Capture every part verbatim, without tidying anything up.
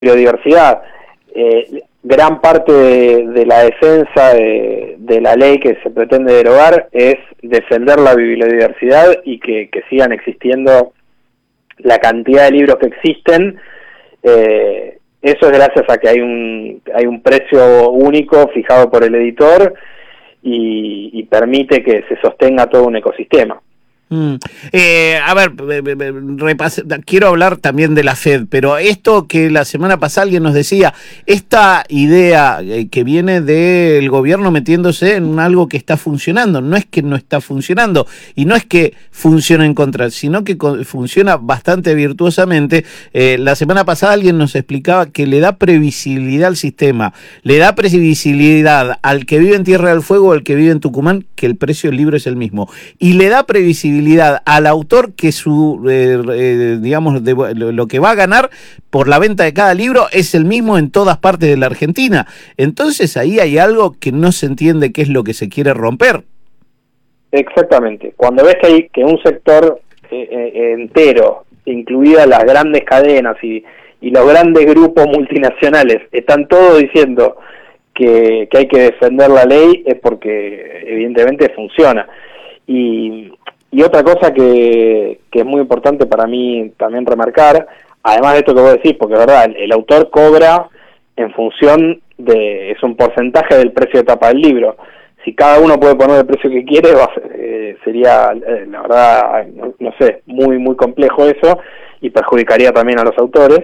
biodiversidad. Eh, gran parte de, de la defensa de, de la ley que se pretende derogar es defender la biodiversidad y que, que sigan existiendo la cantidad de libros que existen. Eh, eso es gracias a que hay un, hay un precio único fijado por el editor y, y permite que se sostenga todo un ecosistema. Mm. Eh, a ver, repase, quiero hablar también de la Fed, pero esto que la semana pasada alguien nos decía, esta idea que viene del gobierno metiéndose en algo que está funcionando, no es que no está funcionando, y no es que funciona en contra, sino que funciona bastante virtuosamente. Eh, la semana pasada alguien nos explicaba que le da previsibilidad al sistema, le da previsibilidad al que vive en Tierra del Fuego o al que vive en Tucumán, que el precio del libro es el mismo, y le da previsibilidad al autor que su eh, eh, digamos de, lo que va a ganar por la venta de cada libro es el mismo en todas partes de la Argentina. Entonces ahí hay algo que no se entiende qué es lo que se quiere romper. Exactamente. Cuando ves que hay que un sector eh, eh, entero, incluidas las grandes cadenas y, y los grandes grupos multinacionales, están todos diciendo que, que hay que defender la ley, es porque evidentemente funciona. Y Y otra cosa que, que es muy importante para mí también remarcar, además de esto que vos decís, porque es verdad, el, el autor cobra en función de, es un porcentaje del precio de tapa del libro. Si cada uno puede poner el precio que quiere, va a ser, eh, sería, eh, la verdad, no, no sé, muy muy complejo eso, y perjudicaría también a los autores.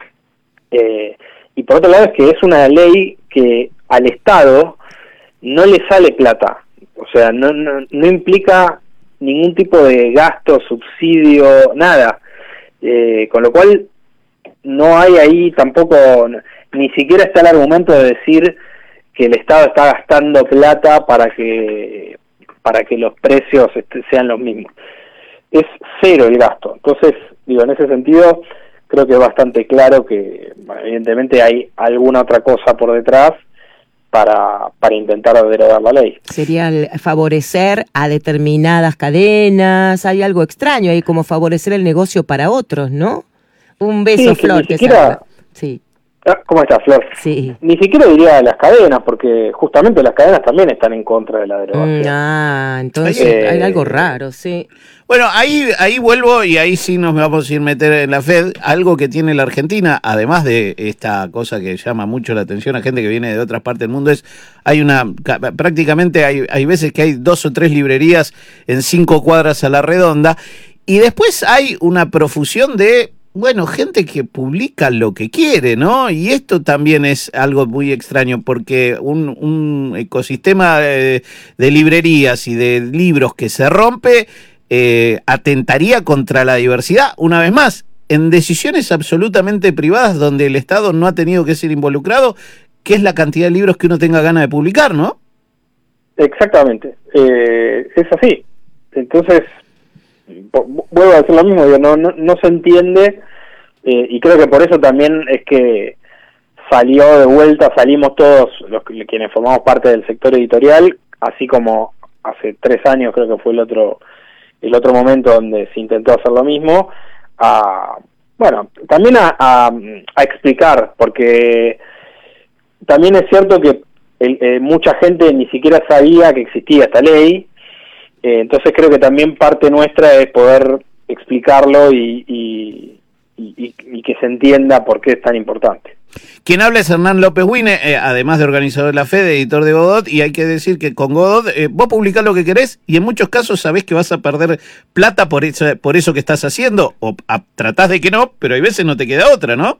Eh, y por otro lado es que es una ley que al Estado no le sale plata, o sea, no, no, no implica ningún tipo de gasto, subsidio, nada, eh, con lo cual no hay ahí tampoco, ni siquiera está el argumento de decir que el Estado está gastando plata para que para que los precios este, sean los mismos. Es cero el gasto. Entonces, digo, en ese sentido, creo que es bastante claro que, bueno, evidentemente hay alguna otra cosa por detrás para para intentar derogar la ley. Sería favorecer a determinadas cadenas, hay algo extraño ahí, como favorecer el negocio para otros, ¿no? Un beso, sí, Flor. Ni siquiera, sí. ¿Cómo estás, Flor? Sí. Ni siquiera diría las cadenas, porque justamente las cadenas también están en contra de la derogación. Ah, entonces eh, hay algo raro, sí. Bueno, ahí ahí vuelvo y ahí sí nos vamos a ir a meter en la Fed. Algo que tiene la Argentina, además de esta cosa que llama mucho la atención a gente que viene de otras partes del mundo, es hay una prácticamente hay hay veces que hay dos o tres librerías en cinco cuadras a la redonda, y después hay una profusión de, bueno, gente que publica lo que quiere, ¿no? Y esto también es algo muy extraño, porque un, un ecosistema de, de librerías y de libros que se rompe eh, atentaría contra la diversidad, una vez más, en decisiones absolutamente privadas donde el Estado no ha tenido que ser involucrado, que es la cantidad de libros que uno tenga ganas de publicar, ¿no? Exactamente. Eh, es así. Entonces, vuelvo a decir lo mismo, digo, no, no, no se entiende, eh, y creo que por eso también es que salió de vuelta, salimos todos los quienes formamos parte del sector editorial, así como hace tres años creo que fue el otro el otro momento donde se intentó hacer lo mismo, a, bueno, también a, a, a explicar, porque también es cierto que el, eh, mucha gente ni siquiera sabía que existía esta ley. Eh, entonces creo que también parte nuestra es poder explicarlo y, y, y, y que se entienda por qué es tan importante. Quien habla es Hernán López Wine, eh, además de organizador de la Fed, editor de Godot, y hay que decir que con Godot eh, vos publicás lo que querés y en muchos casos sabés que vas a perder plata por eso, por eso que estás haciendo, o a, tratás de que no, pero hay veces no te queda otra, ¿no?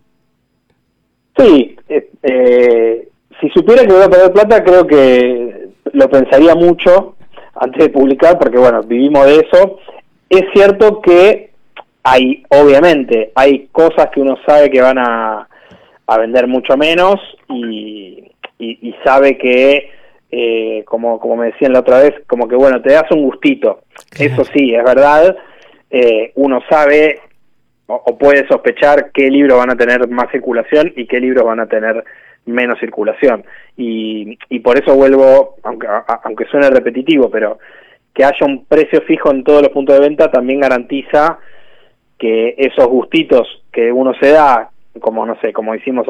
Sí, eh, eh, si supiera que voy a perder plata, creo que lo pensaría mucho antes de publicar, porque bueno, vivimos de eso. Es cierto que hay, obviamente, hay cosas que uno sabe que van a, a vender mucho menos y, y, y sabe que, eh, como, como me decían la otra vez, como que bueno, te das un gustito. Claro. Eso sí, es verdad, eh, uno sabe o, o puede sospechar qué libros van a tener más circulación y qué libros van a tener menos circulación, y, y por eso vuelvo, aunque, a, aunque suene repetitivo, pero que haya un precio fijo en todos los puntos de venta también garantiza que esos gustitos que uno se da, como no sé, como hicimos